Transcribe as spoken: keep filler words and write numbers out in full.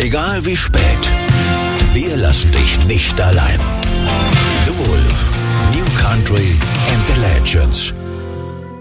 Egal wie spät, wir lassen dich nicht allein. The Wolf, New Country and the Legends.